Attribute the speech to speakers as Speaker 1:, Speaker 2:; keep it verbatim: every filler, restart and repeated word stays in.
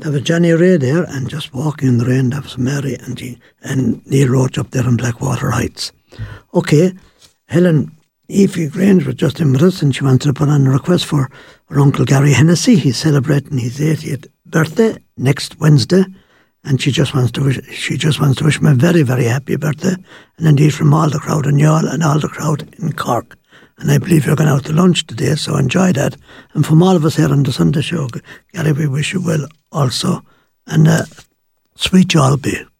Speaker 1: there was Johnny Ray there, and just walking in the rain, there was Mary and, he, and Neil Roach up there in Blackwater Heights. Okay, Helen Efi Grange was just in with us, and she wanted to put on a request for her Uncle Gary Hennessy. He's celebrating his eightieth birthday next Wednesday, and she just wants to wish she just wants to wish him a very, very happy birthday, and indeed from all the crowd in Youghal and all the crowd in Cork. And I believe you're going out to lunch today, so enjoy that. And from all of us here on the Sunday show, Gary, we wish you well also, and uh, sweet Youghal be.